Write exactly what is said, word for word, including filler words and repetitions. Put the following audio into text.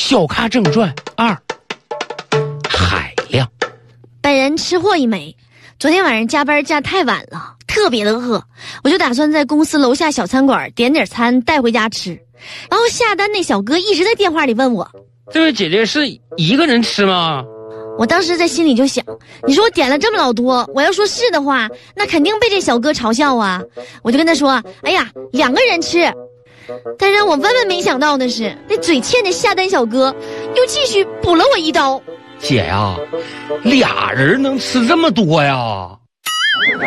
小咖正传二，海量。 本人吃货一枚，昨天晚上加班加太晚了，特别的饿，我就打算在公司楼下小餐馆点点餐带回家吃。然后下单那小哥一直在电话里问我， 这位姐姐是一个人吃吗？ 我当时在心里就想，你说我点了这么老多，我要说是的话，那肯定被这小哥嘲笑啊。我就跟他说，哎呀，两个人吃。但让我万万没想到的是，那嘴欠的下单小哥又继续补了我一刀。 姐呀，俩人能吃这么多呀？